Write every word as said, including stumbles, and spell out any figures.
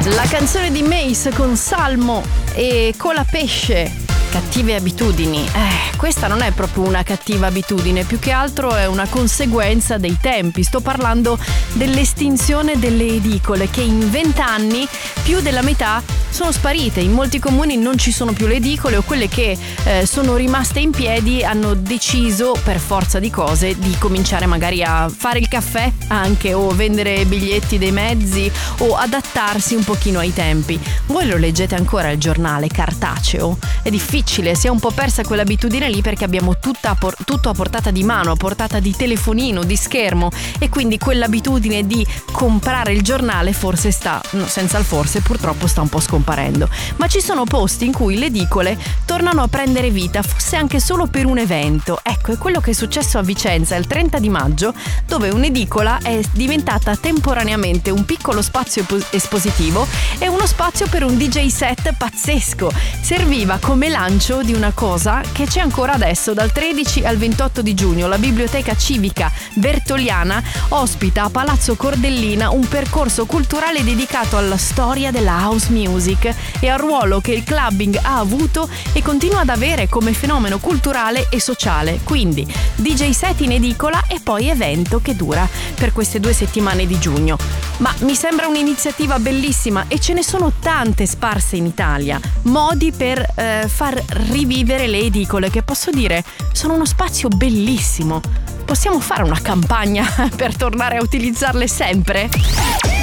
La canzone di Mace con Salmo e Colapesce. Cattive abitudini. Eh, questa non è proprio una cattiva abitudine, più che altro è una conseguenza dei tempi. Sto parlando dell'estinzione delle edicole, che in vent'anni più della metà sono sparite. In molti comuni non ci sono più le edicole, o quelle che eh, sono rimaste in piedi hanno deciso, per forza di cose, di cominciare magari a fare il caffè anche, o vendere biglietti dei mezzi, o adattarsi un pochino ai tempi. Voi lo leggete ancora il giornale cartaceo? È difficile. Si è un po' persa quell'abitudine lì, perché abbiamo tutta, tutto a portata di mano, a portata di telefonino, di schermo, e quindi quell'abitudine di comprare il giornale forse sta, no, senza il forse, purtroppo sta un po' scomparendo. Ma ci sono posti in cui le edicole tornano a prendere vita, forse anche solo per un evento. Ecco, è quello che è successo a Vicenza il trenta di maggio, dove un'edicola è diventata temporaneamente un piccolo spazio espositivo e uno spazio per un D J set pazzesco. Serviva come lancio di una cosa che c'è ancora adesso. Dal tredici al ventotto di giugno la Biblioteca Civica Bertoliana ospita a Palazzo Cordellina un percorso culturale dedicato alla storia della house music e al ruolo che il clubbing ha avuto e continua ad avere come fenomeno culturale e sociale. Quindi D J set in edicola e poi evento che dura per queste due settimane di giugno. Ma mi sembra un'iniziativa bellissima, e ce ne sono tante sparse in Italia, modi per eh, far rivivere le edicole, che posso dire sono uno spazio bellissimo. Possiamo fare una campagna per tornare a utilizzarle sempre?